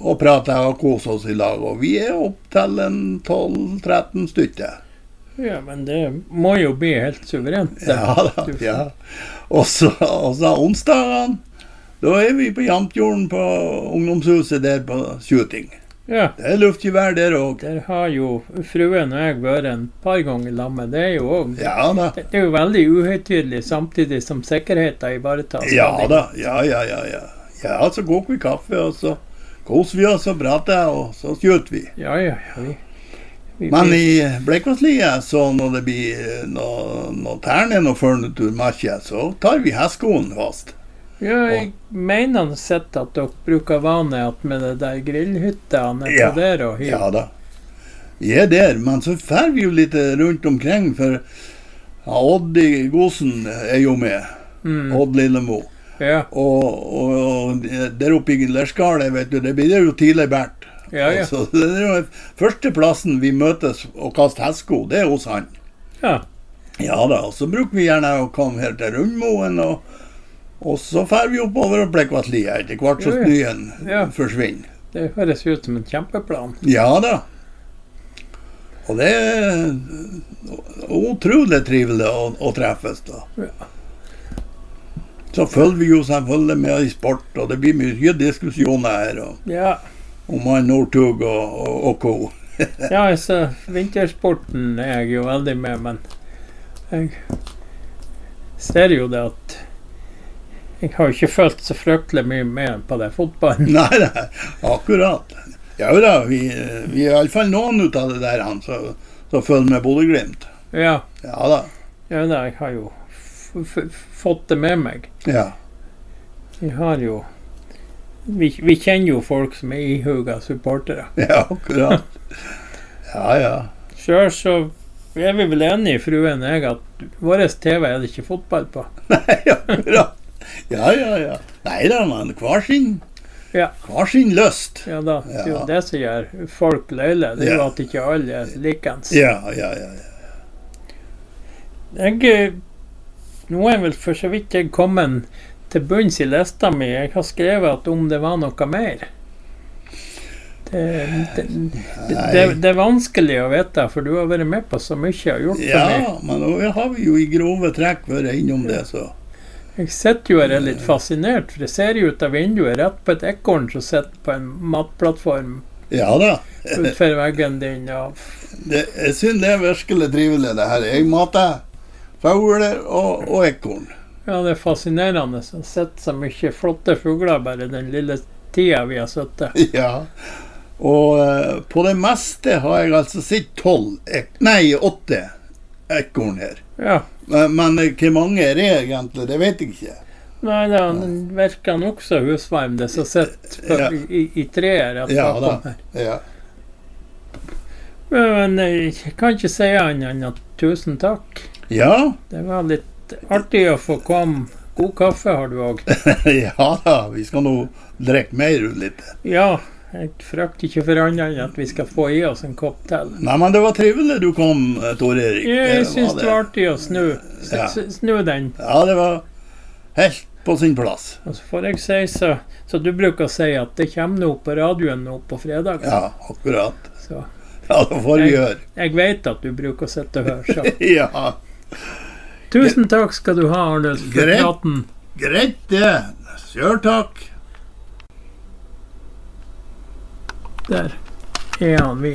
og prater og koser oss i lag, og vi opp til en 12-13 stykker. Ja, men det må jo bli helt suverent. Ja da, ja. Og så onsdagen, da vi på Jamtjorden på ungdomshuset der på Skjuting. Ja. Det luftgevær der også. Der har jo fruen og jeg vært en par ganger lammet. Det jo også, Ja da. Det jo veldig uhøytidelig, samtidig som sikkerheten ivaretas. Ja da, ja. Ja, så koker vi kaffe, og så koser vi oss og prater, og så skjøter vi. Ja. Men i Bleikvasslia, så når det blir noe terne, noe furniturmarked, så tar vi hestskoen fast. Ja, jeg mener sett at dere bruker vane at med det der grillhytta nede der og Ja da. Vi der, men så fer vi jo litt rundt omkring, for Odd i Gosen jo med. Odd Lillemo. Ja. Og der oppe i Lerskalet, vet du, det blir jo tidlig bært. Ja. Så det jo første plassen vi møtes og kaster hestsko, det hos han. Ja. Ja da, og så bruker vi gjerne å komme her til Rundmoen, og så fer vi oppover og Bleikvasslia etter hvert så snøen forsvinner. Det høres ut som en kjempeplan. Ja da. Og det utrolig trivelig å treffes da. Ja. Så følger vi jo selvfølgelig med i sport, og det blir mye diskusjoner her, om han Northug og co. Ja, så vintersporten jeg jo veldig med, men jeg ser jo det at jeg har ikke følt så fryktelig mye med på det fotballen. Nei, akkurat. Ja da, vi i alle fall noen ut av det der, så følger med Bodø/Glimt. Ja. Ja da. Ja da, jeg har jo fått det med meg. Ja. Vi har jo vi kjenner jo folk som ihuga supportere. Ja, akkurat. Ja. Selv så vi vel enige, fruen og jeg, at vår TV det ikke fotball på. Nei, akkurat. Ja. Nei da, men hver sin lyst. Ja da, det jo det som gjør folk løyle, det jo at ikke alle likens. Ja. Nå vel for så vidt jeg kommet til bunns i lista mi. Jeg har skrevet at om det var noe mer. Det vanskelig å vite, for du har vært med på så mye og gjort for meg. Ja, men nå har vi jo i grove trekk vært innom det, så. Jeg sitter jo og litt fascinert, for jeg ser jo ut av vinduet rett på et ekorn som sitter på en matplattform. Ja da. Utfor veggen din. Jeg synes det virkelig trivelig det her. Jeg mater fugler og ekorn. Ja, det fascinerende. Så sitter så mye flotte fugler bare den lille tida vi har sittet. Ja, og på det meste har jeg altså sett 8 ekorn her. Ja. Men hvor mange det egentlig, det vet jeg ikke. Nei, det virker nok så husvarm det som sitter i treet rett bakom her. Ja. Men jeg kan ikke si annet enn at tusen takk. Ja. Det var litt artig å få komme. God kaffe har du også. Ja da, vi skal nå drikke mer litt. Ja, jeg frykter ikke for annet enn at vi skal få i oss en kopp til. Nei, men det var trivelig du kom, Tor Erik. Jeg synes det var artig å snu den. Ja, det var helt på sin plass. Og så får jeg si, så du bruker å si at det kommer noe på radioen nå på fredag. Ja, akkurat. Så. Ja, det får vi gjøre. Jeg vet at du bruker å sitte og høre, så. Ja. Tusen takk skal du ha, Arnulf, for praten. Greit det. Kjør takk. Der han vi.